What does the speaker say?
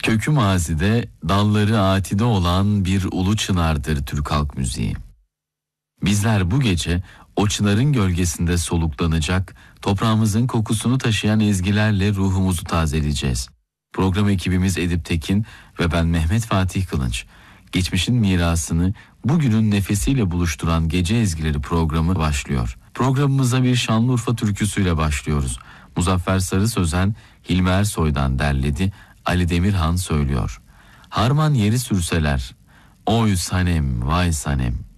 Kökü mazide, dalları atide olan bir ulu çınardır Türk halk müziği. Bizler bu gece o çınarın gölgesinde soluklanacak, toprağımızın kokusunu taşıyan ezgilerle ruhumuzu tazeleyeceğiz. Program ekibimiz Edip Tekin ve ben Mehmet Fatih Kılınç. Geçmişin mirasını bugünün nefesiyle buluşturan Gece Ezgileri programı başlıyor. Programımıza bir Şanlıurfa türküsüyle başlıyoruz. Muzaffer Sarı Sözen, Hilmi Ersoy'dan derledi, Ali Demirhan söylüyor. Harman yeri sürseler, oy sanem vay sanem.